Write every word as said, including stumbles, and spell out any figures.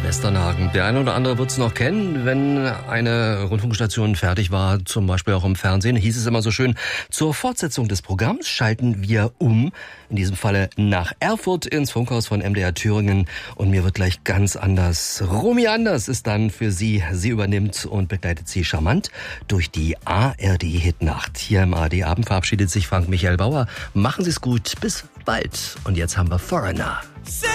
Westernhagen. Der eine oder andere wird es noch kennen, wenn eine Rundfunkstation fertig war, zum Beispiel auch im Fernsehen, hieß es immer so schön, zur Fortsetzung des Programms schalten wir um, in diesem Falle nach Erfurt ins Funkhaus von M D R Thüringen, und mir wird gleich ganz anders. Romy Anders ist dann für Sie, sie übernimmt und begleitet Sie charmant durch die A R D-Hitnacht. Hier im A R D-Abend verabschiedet sich Frank Michael Bauer. Machen Sie es gut, bis bald. Und jetzt haben wir Foreigner.